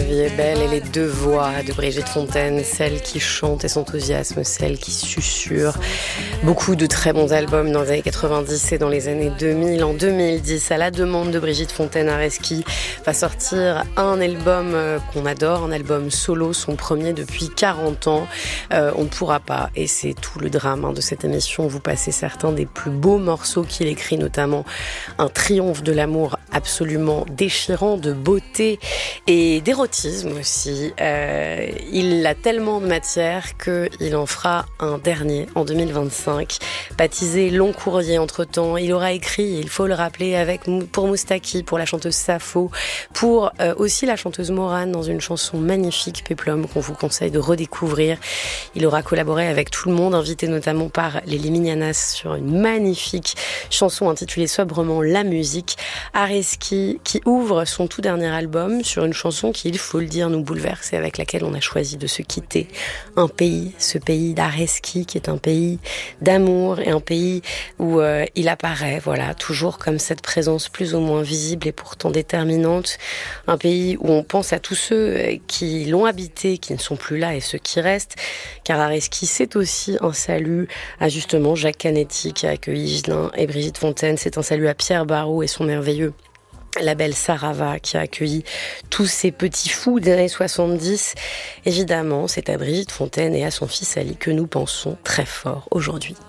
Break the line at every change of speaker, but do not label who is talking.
vie est belle et les deux voix de Brigitte Fontaine, celle qui chante et s'enthousiasme, celle qui susurre. Beaucoup de très bons albums dans les années 90 et dans les années 2000. En 2010, à la demande de Brigitte Fontaine, Areski va sortir un album qu'on adore, un album solo, son premier depuis 40 ans. On ne pourra pas, et c'est tout le drame de cette émission, vous passez certains des plus beaux morceaux qu'il écrit, notamment un triomphe de l'amour absolument déchirant, de beauté et d'érotisme aussi. Il a tellement de matière qu'il en fera un dernier en 2025, baptisé Long Courrier. Entre-temps, il aura écrit, il faut le rappeler, pour Moustaki, pour la chanteuse Safo, pour aussi la chanteuse Morane dans une chanson magnifique, Péplum, qu'on vous conseille de redécouvrir. Il aura collaboré avec tout le monde, invité notamment par les Liminianas sur une magnifique chanson intitulée sobrement La Musique. Areski qui ouvre son tout dernier album sur une chanson qui, il faut le dire, nous bouleverse et avec laquelle on a choisi de se quitter. Un pays, ce pays d'Areski qui est un pays d'amour et un pays où il apparaît, voilà, toujours comme cette présence plus ou moins visible et pourtant déterminante. Un pays où on pense à tous ceux qui l'ont habité, qui ne sont plus là et ceux qui restent. Car Areski, c'est aussi un salut à justement Jacques Canetti qui a accueilli Ghislain et Brigitte Fontaine. C'est un salut à Pierre Barrault et son merveilleux label Sarava qui a accueilli tous ces petits fous des années 70. Évidemment, c'est à Brigitte Fontaine et à son fils Ali que nous pensons très fort aujourd'hui.